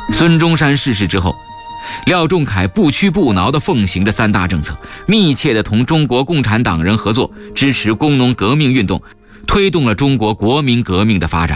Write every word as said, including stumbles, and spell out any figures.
孙中山逝世之后，廖仲恺不屈不挠地奉行着三大政策，密切地同中国共产党人合作，支持工农革命运动，推动了中国国民革命的发展。